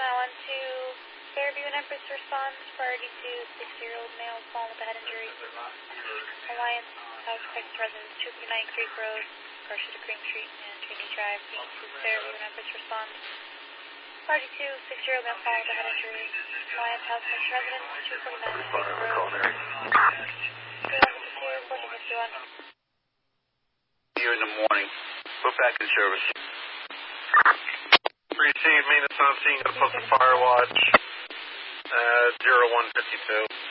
912, Fairview and Empress responds, priority to 6-year-old male fallen with a head injury. Alliance, South Texas residents, 239 Creek Road, Garcia to Cream Street, and Trinity Drive, being to Fairview and Empress responds. Priority to 6-year-old male fallen with a head injury. Alliance, South Texas residents, 249 Creek Road. 312, 1451. Here in the morning. We're back in service. Received maintenance on scene, posted fire watch, 0152.